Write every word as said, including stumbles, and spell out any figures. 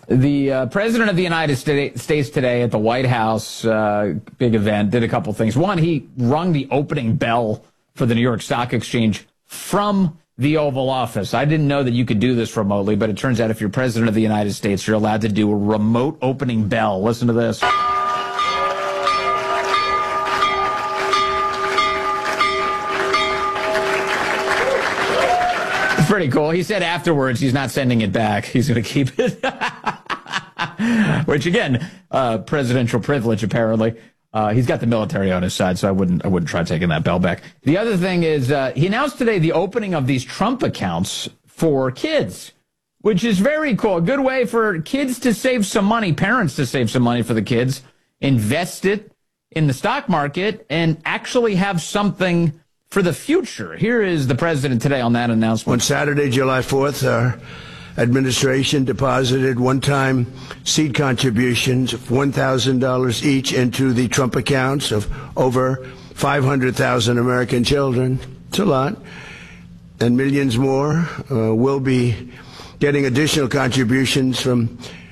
The uh, president of the United States today at the White House, uh, big event, did a couple things. One, he rung the opening bell for the New York Stock Exchange from the Oval Office. I didn't know that you could do this remotely, but it turns out if you're president of the United States, you're allowed to do a remote opening bell. Listen to this. It's pretty cool. He said afterwards he's not sending it back. He's going to keep it. Which, again, uh, presidential privilege, apparently. Uh, he's got the military on his side, so I wouldn't I wouldn't try taking that bell back. The other thing is uh, he announced today the opening of these Trump accounts for kids, which is very cool. A good way for kids to save some money, parents to save some money for the kids, invest it in the stock market, and actually have something for the future. Here is the president today on that announcement. On Saturday, July fourth, our administration deposited one-time seed contributions of one thousand dollars each into the Trump accounts of over five hundred thousand American children. It's a lot. And millions more uh, will be getting additional contributions from